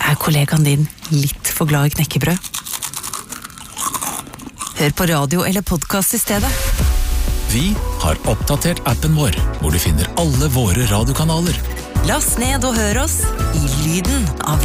Kollegaen din litt for glad i knekkebrød? Hør på radio eller podcast i stedet. Vi har oppdatert appen vår, hvor du finner alle våre radiokanaler. Last ned og hør oss i lyden av